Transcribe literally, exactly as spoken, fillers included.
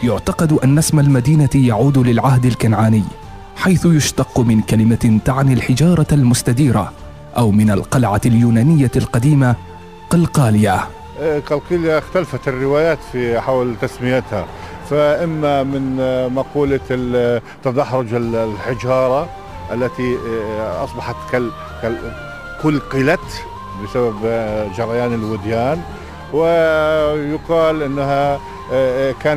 يعتقد أن اسم المدينة يعود للعهد الكنعاني، حيث يشتق من كلمة تعني الحجارة المستديرة، أو من القلعة اليونانية القديمة قلقاليا. قلقاليا اختلفت الروايات في حول تسميتها، فإما من مقولة تدحرج الحجارة التي أصبحت قلقلت بسبب جريان الوديان، ويقال أنها كان